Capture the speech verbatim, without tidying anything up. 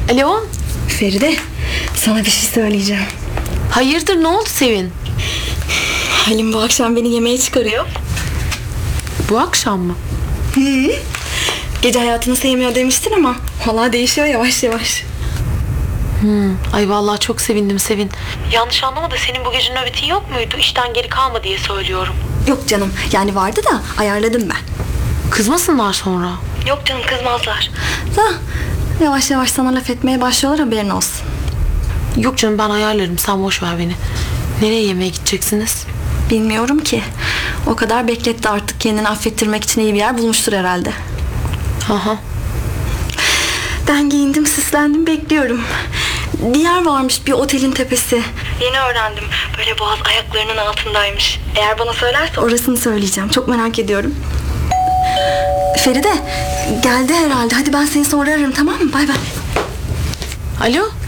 Alo. Feride, sana bir şey söyleyeceğim. Hayırdır, ne oldu Sevin? Halim bu akşam beni yemeğe çıkarıyor. Bu akşam mı? Hı. Gece hayatını sevmiyor demiştin ama vallahi değişiyor yavaş yavaş. Hmm. Ay vallahi çok sevindim Sevin. Yanlış anlama da senin bu gece nöbetin yok muydu? İşten geri kalma diye söylüyorum. Yok canım, yani vardı da ayarladım ben. Kızmasınlar sonra. Yok canım, kızmazlar. Da yavaş yavaş sana laf etmeye başlıyorlar, haberin olsun. Yok canım, ben ayarlarım, sen boş ver beni. Nereye yemeğe gideceksiniz? Bilmiyorum ki. O kadar bekletti, artık kendini affettirmek için iyi bir yer bulmuştur herhalde. Aha. Ben giyindim, süslendim, bekliyorum. Bir yer varmış, bir otelin tepesi. Yeni öğrendim. Böyle boğaz ayaklarının altındaymış. Eğer bana söylerse orasını söyleyeceğim. Çok merak ediyorum. Feride, geldi herhalde. Hadi ben seni sonra ararım, tamam mı? Bay bay. Alo.